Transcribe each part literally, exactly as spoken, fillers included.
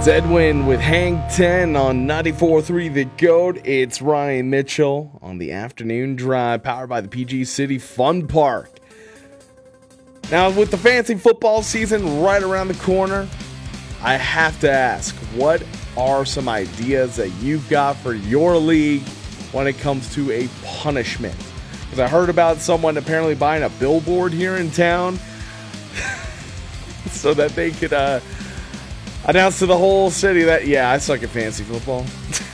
It's Edwin with Hang ten on ninety-four point three The Goat. It's Ryan Mitchell on the afternoon drive, powered by the P G City Fun Park. Now, with the fantasy football season right around the corner, I have to ask, what are some ideas that you've got for your league when it comes to a punishment? Because I heard about someone apparently buying a billboard here in town so that they could uh, announce to the whole city that, yeah, I suck at fantasy football.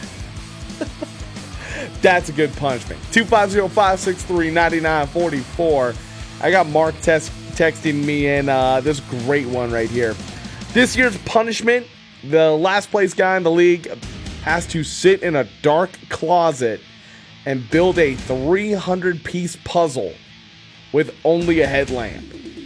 That's a good punishment. two five zero, five six three, nine nine four four. I got Mark tes- texting me in uh, this great one right here. This year's punishment, the last place guy in the league has to sit in a dark closet and build a three hundred piece puzzle with only a headlamp.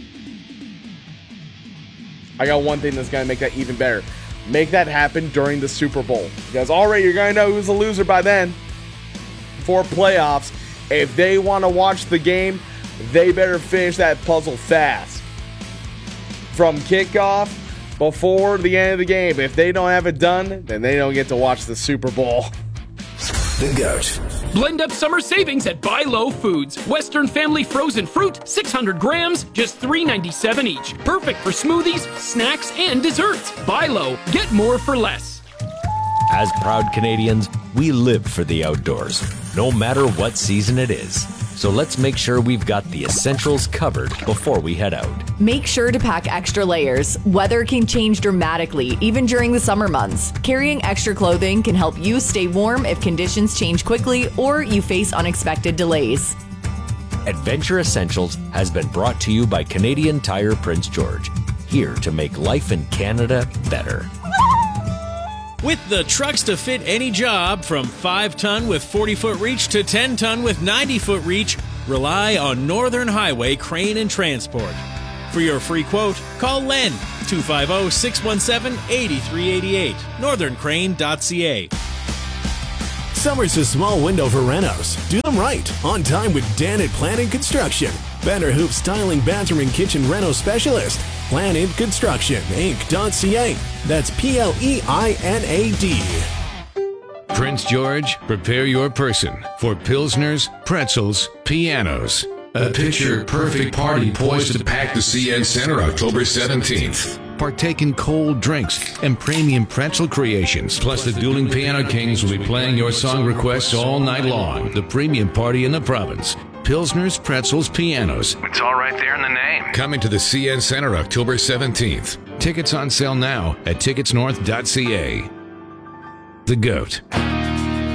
I got one thing that's going to make that even better. Make that happen during the Super Bowl. Because already you're going to know who's the loser by then. For playoffs, if they want to watch the game, they better finish that puzzle fast. From kickoff, before the end of the game. If they don't have it done, then they don't get to watch the Super Bowl. The Goat. Blend up summer savings at Buy Low Foods. Western Family frozen fruit, six hundred grams, just three ninety-seven each. Perfect for smoothies, snacks, and desserts. Buy Low, get more for less. As proud Canadians, we live for the outdoors, no matter what season it is. So let's make sure we've got the essentials covered before we head out. Make sure to pack extra layers. Weather can change dramatically, even during the summer months. Carrying extra clothing can help you stay warm if conditions change quickly or you face unexpected delays. Adventure Essentials has been brought to you by Canadian Tire Prince George, here to make life in Canada better. With the trucks to fit any job, from five ton with forty foot reach to ten ton with ninety foot reach, rely on Northern Highway Crane and Transport. For your free quote, call Len, two five zero, six one seven, eight three eight eight, northern crane dot c a. Summer's a small window for renos. Do them right, on time with Dan at Planet Construction. Banner Hoop Styling Bathroom and Kitchen Reno Specialist. Planet Construction Inc dot c a. That's P L E I N A D. Prince George, prepare your person for Pilsners, pretzels, pianos. A picture-perfect party poised to pack the C N Center October seventeenth. Partake in cold drinks and premium pretzel creations. Plus, the Dueling Piano Kings will be playing your song requests all night long. The premium party in the province. Pilsners, pretzels, pianos. It's all right there in the name. Coming to the C N Center October seventeenth. Tickets on sale now at tickets north dot c a. The Goat.